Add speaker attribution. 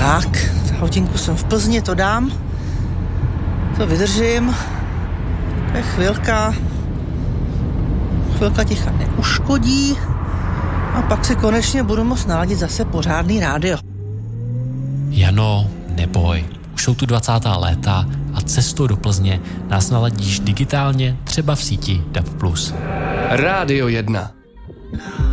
Speaker 1: Tak, za hodinku jsem v Plzni, to dám. To vydržím. To je chvilka. Chvilka ticha neuškodí. A pak si konečně budu moct naladit zase pořádný rádio.
Speaker 2: Jano, neboj. Už jsou tu 20. léta a cestou do Plzně nás naladíš digitálně, třeba v síti DAB+.
Speaker 3: Rádio 1.